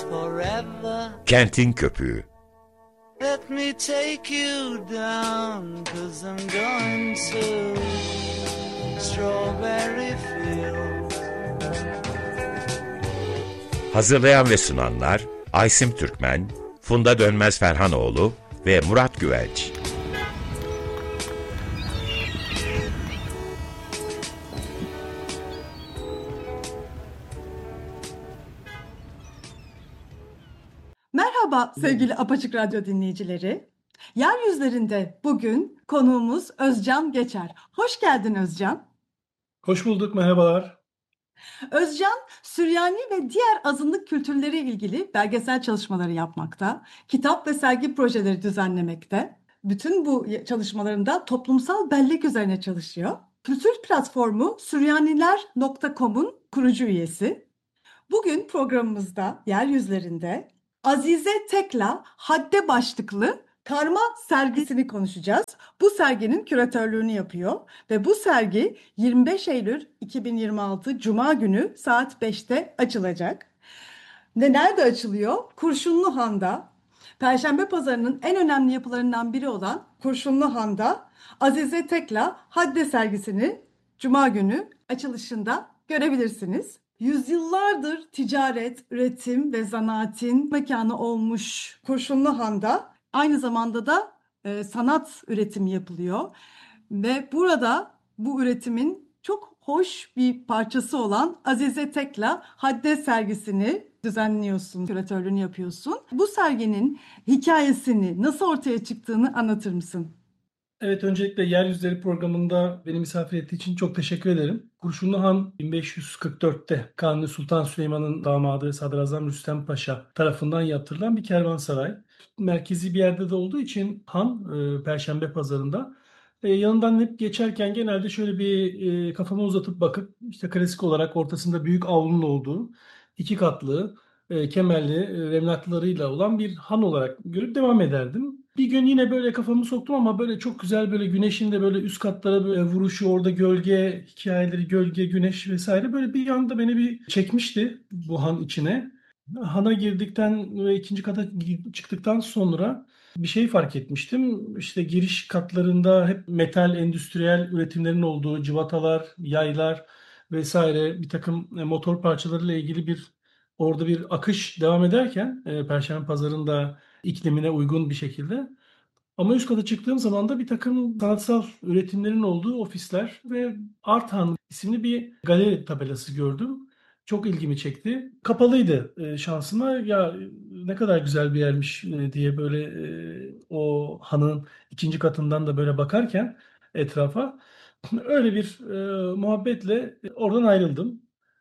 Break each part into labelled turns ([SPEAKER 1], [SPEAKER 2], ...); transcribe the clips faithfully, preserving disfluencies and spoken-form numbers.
[SPEAKER 1] forever.
[SPEAKER 2] Kentin Köpüğü.
[SPEAKER 1] Let me take you down, 'cause I'm going to Strawberry Fields.
[SPEAKER 2] Hazırlayan ve sunanlar Aysim Türkmen, Funda Dönmez Ferhanoğlu ve Murat Güvelç.
[SPEAKER 3] Merhaba sevgili Apaçık Radyo dinleyicileri. Yeryüzlerinde bugün konuğumuz Özcan Geçer. Hoş geldin Özcan.
[SPEAKER 4] Hoş bulduk, merhabalar.
[SPEAKER 3] Özcan, Süryani ve diğer azınlık kültürleri ilgili belgesel çalışmaları yapmakta, kitap ve sergi projeleri düzenlemekte. Bütün bu çalışmalarında toplumsal bellek üzerine çalışıyor. Kültür platformu Süryaniler nokta com'un kurucu üyesi. Bugün programımızda Yeryüzlerinde Azize Tekla Hadde başlıklı karma sergisini konuşacağız. Bu serginin küratörlüğünü yapıyor ve bu sergi yirmi beş Eylül iki bin yirmi altı Cuma günü saat beşte açılacak. Ve nerede açılıyor? Kurşunluhan'da. Perşembe Pazarı'nın en önemli yapılarından biri olan Kurşunluhan'da Azize Tekla Hadde sergisini Cuma günü açılışında görebilirsiniz. Yüzyıllardır ticaret, üretim ve zanaatin mekanı olmuş Kurşunluhan'da aynı zamanda da e, sanat üretimi yapılıyor. Ve burada bu üretimin çok hoş bir parçası olan Azize Tekla Hadde sergisini düzenliyorsun, küratörlüğünü yapıyorsun. Bu serginin hikayesini, nasıl ortaya çıktığını anlatır mısın?
[SPEAKER 4] Evet, öncelikle Yeryüzleri programında beni misafir ettiği için çok teşekkür ederim. Kurşunluhan bin beş yüz kırk dörtte Kanuni Sultan Süleyman'ın damadı Sadrazam Rüstem Paşa tarafından yaptırılan bir kervansaray. Merkezi bir yerde de olduğu için han e, Perşembe Pazarı'nda e, yanından hep geçerken genelde şöyle bir e, kafamı uzatıp bakıp işte klasik olarak ortasında büyük avlunun olduğu iki katlı e, kemerli e, remlaklarıyla olan bir han olarak görüp devam ederdim. Bir gün yine böyle kafamı soktum ama böyle çok güzel böyle güneşin de böyle üst katlara böyle vuruşu, orada gölge hikayeleri, gölge, güneş vesaire böyle bir anda beni bir çekmişti bu han içine. Hana girdikten ve ikinci kata çıktıktan sonra bir şey fark etmiştim. İşte giriş katlarında hep metal, endüstriyel üretimlerin olduğu civatalar, yaylar vesaire bir takım motor parçalarıyla ilgili bir orada bir akış devam ederken e, Perşembe Pazarı'nda iklimine uygun bir şekilde. Ama üst kata çıktığım zaman da bir takım sanatsal üretimlerin olduğu ofisler ve Arthan isimli bir galeri tabelası gördüm. Çok ilgimi çekti. Kapalıydı e, şansıma. Ya ne kadar güzel bir yermiş e, diye böyle e, o hanın ikinci katından da böyle bakarken etrafa öyle bir e, muhabbetle oradan ayrıldım.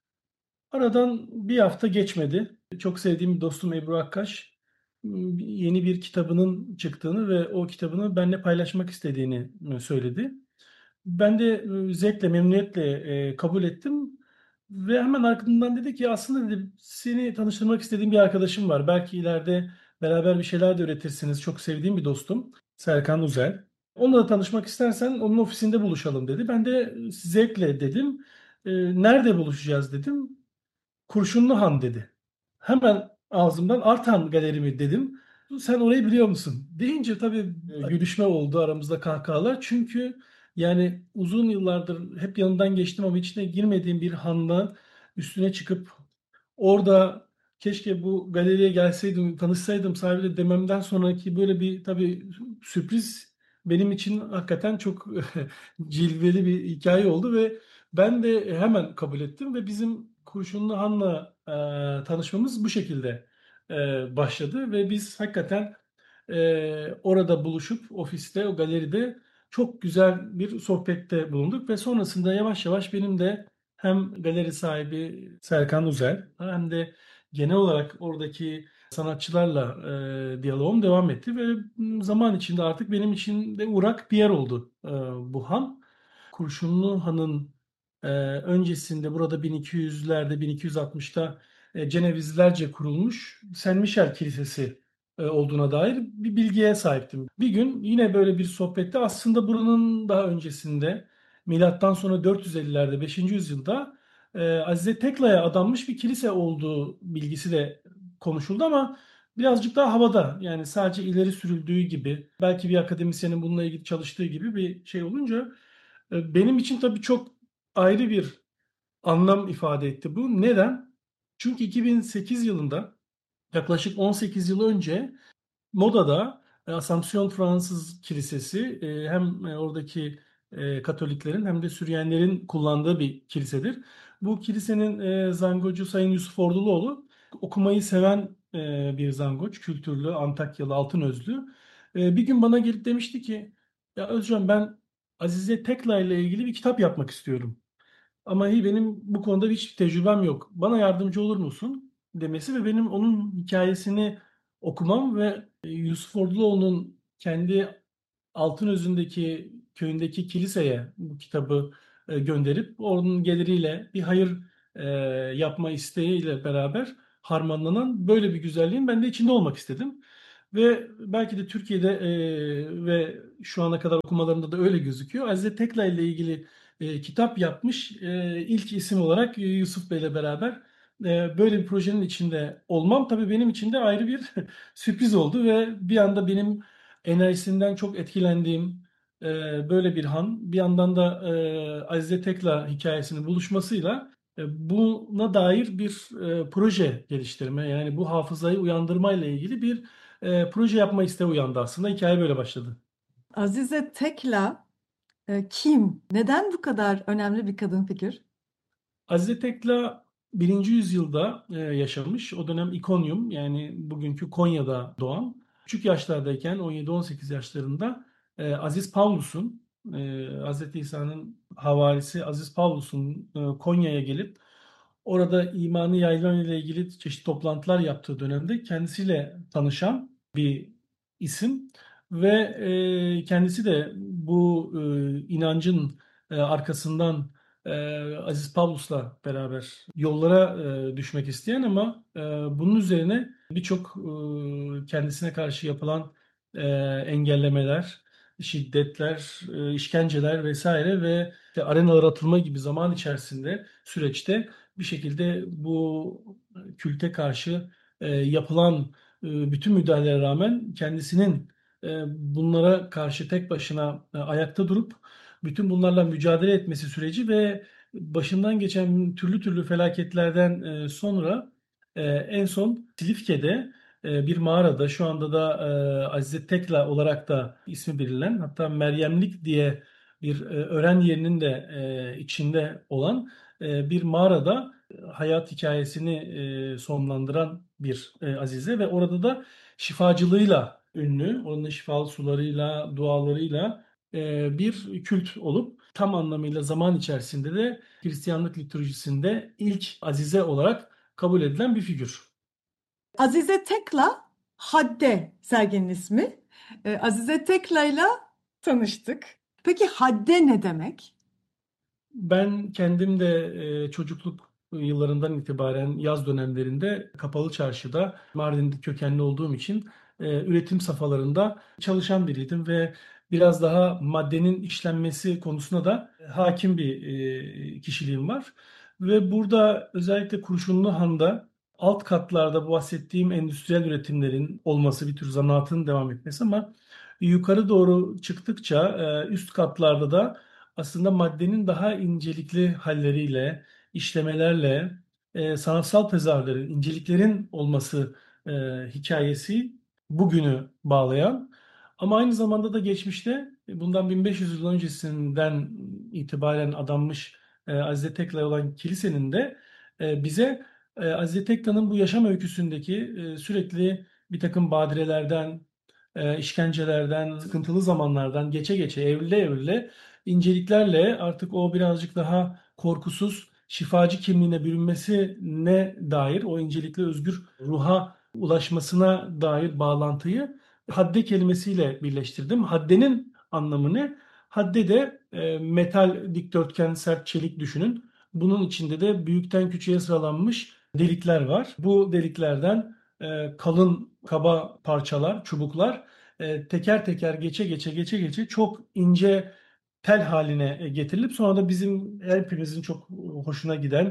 [SPEAKER 4] Aradan bir hafta geçmedi. Çok sevdiğim dostum Ebru Akkaş yeni bir kitabının çıktığını ve o kitabını benimle paylaşmak istediğini söyledi. Ben de zevkle, memnuniyetle e, kabul ettim. Ve hemen ardından dedi ki aslında dedi, seni tanıştırmak istediğim bir arkadaşım var. Belki ileride beraber bir şeyler de üretirsiniz. Çok sevdiğim bir dostum Serkan Uzel. Onunla da tanışmak istersen onun ofisinde buluşalım dedi. Ben de zevkle dedim. E, nerede buluşacağız dedim. Kurşunluhan dedi. Hemen ağzımdan Artan Galeri mi dedim. Sen orayı biliyor musun? Deyince tabii gülüşme oldu aramızda kahkahalar. Çünkü yani uzun yıllardır hep yanından geçtim ama içine girmediğim bir hanla üstüne çıkıp orada keşke bu galeriye gelseydim, tanışsaydım sahibiyle dememden sonraki böyle bir tabii sürpriz benim için hakikaten çok cilveli bir hikaye oldu ve ben de hemen kabul ettim ve bizim Kurşunlu Han'la e, tanışmamız bu şekilde e, başladı ve biz hakikaten e, orada buluşup ofiste, o galeride çok güzel bir sohbette bulunduk ve sonrasında yavaş yavaş benim de hem galeri sahibi Serkan Uzel hem de genel olarak oradaki sanatçılarla e, diyalogum devam etti ve zaman içinde artık benim için de uğrak bir yer oldu e, bu han. Kurşunlu Han'ın e, öncesinde burada bin iki yüzlerde bin iki yüz altmışta e, Cenevizlerce kurulmuş Saint Michel Kilisesi e, olduğuna dair bir bilgiye sahiptim. Bir gün yine böyle bir sohbette aslında buranın daha öncesinde milattan sonra dört yüz ellilerde beşinci yüzyılda e, Azize Tekla'ya adanmış bir kilise olduğu bilgisi de konuşuldu ama birazcık daha havada. Yani sadece ileri sürüldüğü gibi, belki bir akademisyenin bununla ilgili çalıştığı gibi bir şey olunca e, benim için tabii çok ayrı bir anlam ifade etti bu. Neden? Çünkü iki bin sekiz yılında, yaklaşık on sekiz yıl önce, Moda'da e, Assumption Fransız Kilisesi e, hem e, oradaki e, Katoliklerin hem de Süryanlerin kullandığı bir kilisedir. Bu kilisenin e, zangocu Sayın Yusuf Orduloğlu okumayı seven e, bir zangoç, kültürlü, Antakyalı, Altınözlü. E, Bir gün bana gelip demişti ki, ya Özcan, ben Azize Tekla ile ilgili bir kitap yapmak istiyorum. Ama iyi, benim bu konuda hiç tecrübem yok. Bana yardımcı olur musun demesi ve benim onun hikayesini okumam ve e, Yusuf Orduloğlu'nun kendi Altınözü'ndeki köyündeki kiliseye bu kitabı e, gönderip onun geliriyle bir hayır e, yapma isteğiyle beraber harmanlanan böyle bir güzelliğin ben de içinde olmak istedim. Ve belki de Türkiye'de e, ve şu ana kadar okumalarında da öyle gözüküyor. Azize Tekla ile ilgili e, kitap yapmış e, ilk isim olarak Yusuf Bey ile beraber e, böyle bir projenin içinde olmam tabii benim için de ayrı bir sürpriz oldu ve bir anda benim enerjisinden çok etkilendiğim e, böyle bir han, bir yandan da e, Azize Tekla hikayesinin buluşmasıyla e, buna dair bir e, proje geliştirme, yani bu hafızayı uyandırmayla ilgili bir e, proje yapma isteği uyandı aslında. Hikaye böyle başladı.
[SPEAKER 3] Azize Tekla e, kim? Neden bu kadar önemli bir kadın figür?
[SPEAKER 4] Azize Tekla birinci yüzyılda e, yaşamış. O dönem İkonyum, yani bugünkü Konya'da doğan. Küçük yaşlardayken on yedi on sekiz yaşlarında e, Aziz Pavlus'un, e, Hazreti İsa'nın havarisi Aziz Pavlus'un e, Konya'ya gelip orada imanı yayma ile ilgili çeşitli toplantılar yaptığı dönemde kendisiyle tanışan bir isim ve e, kendisi de bu e, inancın e, arkasından e, Aziz Pavlus'la beraber yollara e, düşmek isteyen ama e, bunun üzerine birçok e, kendisine karşı yapılan e, engellemeler, şiddetler, e, işkenceler vesaire ve işte arenalara atılma gibi zaman içerisinde süreçte bir şekilde bu külte karşı e, yapılan e, bütün müdahalelere rağmen kendisinin e, bunlara karşı tek başına e, ayakta durup bütün bunlarla mücadele etmesi süreci ve başından geçen türlü türlü felaketlerden e, sonra e, en son Silifke'de e, bir mağarada, şu anda da e, Azize Tekla olarak da ismi bilinen, hatta Meryemlik diye bir e, öğren yerinin de e, içinde olan e, bir mağarada hayat hikayesini e, sonlandıran bir e, Azize ve orada da şifacılığıyla ünlü, onun şifalı sularıyla, dualarıyla e, bir kült olup tam anlamıyla zaman içerisinde de Hristiyanlık liturjisinde ilk Azize olarak kabul edilen bir figür.
[SPEAKER 3] Azize Tekla, Hadde serginin ismi. E, Azize Tekla'yla tanıştık. Peki Hadde ne demek?
[SPEAKER 4] Ben kendim de e, çocukluk yıllarından itibaren yaz dönemlerinde Kapalı Çarşı'da Mardin kökenli olduğum için e, üretim safhalarında çalışan biriydim ve biraz daha maddenin işlenmesi konusuna da hakim bir e, kişiliğim var. Ve burada özellikle Kurşunlu Han'da alt katlarda bu bahsettiğim endüstriyel üretimlerin olması, bir tür zanaatın devam etmesi, ama yukarı doğru çıktıkça e, üst katlarda da aslında maddenin daha incelikli halleriyle, işlemelerle, e, sanatsal tezahürlerin, inceliklerin olması e, hikayesi bugünü bağlayan, ama aynı zamanda da geçmişte e, bundan bin beş yüz yıl öncesinden itibaren adanmış e, Azize Tekla olan kilisenin de e, bize e, Azize Tekla'nın bu yaşam öyküsündeki e, sürekli bir takım badirelerden, e, işkencelerden, sıkıntılı zamanlardan geçe geçe, evrile evrile inceliklerle artık o birazcık daha korkusuz şifacı kimliğine bürünmesine dair, o incelikli özgür ruha ulaşmasına dair bağlantıyı hadde kelimesiyle birleştirdim. Haddenin anlamı ne? Hadde de e, metal dikdörtgen sert çelik düşünün. Bunun içinde de büyükten küçüğe sıralanmış delikler var. Bu deliklerden e, kalın kaba parçalar, çubuklar e, teker teker geçe geçe geçe geçe çok ince tel haline e, getirilip sonra da bizim hepimizin çok hoşuna giden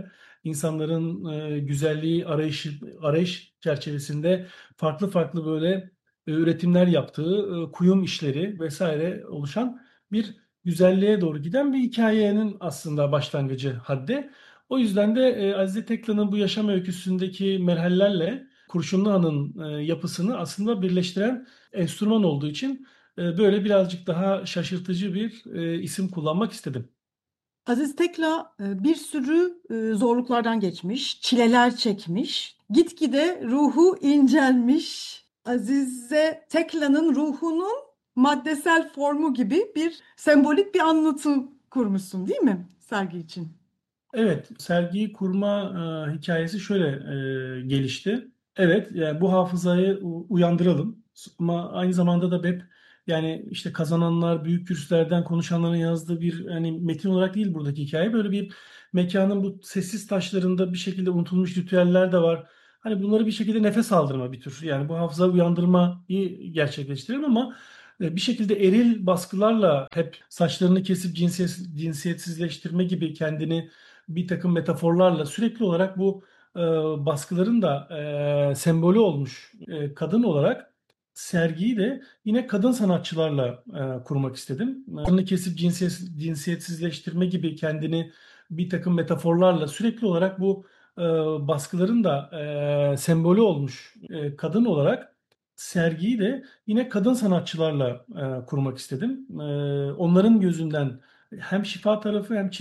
[SPEAKER 4] insanların e, güzelliği arayışı, arayış çerçevesinde farklı farklı böyle e, üretimler yaptığı, e, kuyum işleri vesaire oluşan bir güzelliğe doğru giden bir hikayenin aslında başlangıcı Hadde. O yüzden de e, Azize Teklan'ın bu yaşam öyküsündeki merhallerle Kurşunlu Han'ın e, yapısını aslında birleştiren enstrüman olduğu için e, böyle birazcık daha şaşırtıcı bir e, isim kullanmak istedim.
[SPEAKER 3] Aziz Tekla e, bir sürü e, zorluklardan geçmiş, çileler çekmiş, gitgide ruhu incelmiş. Azize Tekla'nın ruhunun maddesel formu gibi bir sembolik bir anlatım kurmuşsun, değil mi sergi için?
[SPEAKER 4] Evet, sergiyi kurma e, hikayesi şöyle e, gelişti. Evet, yani bu hafızayı u- uyandıralım. Ama aynı zamanda da hep yani işte kazananlar, büyük kürsülerden konuşanların yazdığı bir hani metin olarak değil buradaki hikaye. Böyle bir mekanın bu sessiz taşlarında bir şekilde unutulmuş ritüeller de var. Hani bunları bir şekilde nefes aldırma bir tür. Yani bu hafıza uyandırmayı gerçekleştirelim ama e, bir şekilde eril baskılarla hep saçlarını kesip cinsiyet, cinsiyetsizleştirme gibi kendini bir takım metaforlarla sürekli olarak bu e, baskıların da e, sembolü olmuş e, kadın olarak sergiyi de yine kadın sanatçılarla e, kurmak istedim. Saçlarını kesip cinsiyet, cinsiyetsizleştirme gibi kendini bir takım metaforlarla sürekli olarak bu e, baskıların da e, sembolü olmuş e, kadın olarak sergiyi de yine kadın sanatçılarla e, kurmak istedim. E, onların gözünden hem şifa tarafı hem